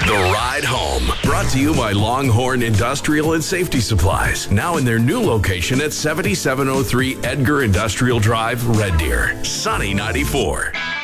The Ride Home, brought to you by Longhorn Industrial and Safety Supplies. Now in their new location at 7703 Edgar Industrial Drive, Red Deer. Sunny 94.